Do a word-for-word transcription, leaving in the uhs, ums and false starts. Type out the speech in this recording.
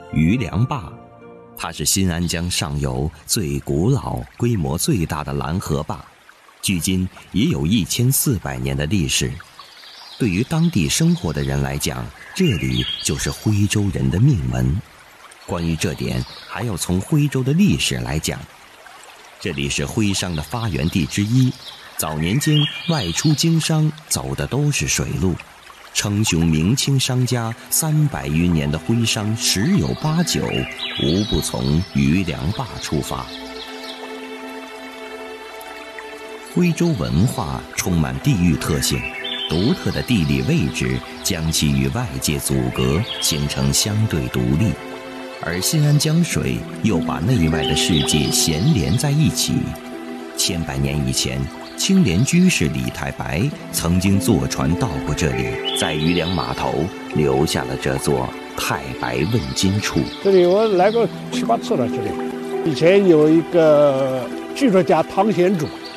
余梁坝，它是新安江上游最古老、规模最大的拦河坝，距今也有一千四百年的历史。对于当地生活的人来讲，这里就是徽州人的命门。关于这点，还要从徽州的历史来讲。这里是徽商的发源地之一，早年间外出经商走的都是水路，称雄明清商家三百余年的徽商十有八九无不从余梁坝出发。徽州文化充满地域特性，独特的地理位置将其与外界阻隔，形成相对独立，而新安江水又把内外的世界衔连在一起。千百年以前，青莲居士李太白曾经坐船到过这里，在余梁码头留下了这座太白问津处。 这里我来过七八次了。这里以前有一个剧作家汤显祖，